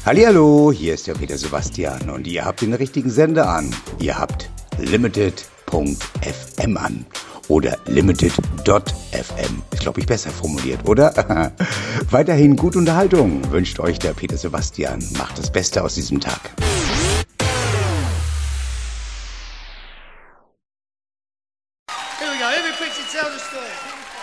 Hallihallo, hier ist der Peter Sebastian und ihr habt den richtigen Sender an. Ihr habt Limited.fm an oder Limited.fm. Ist, glaube ich, besser formuliert, oder? Weiterhin gute Unterhaltung wünscht euch der Peter Sebastian. Macht das Beste aus diesem Tag. Here we go. Who picks it? Tell the story.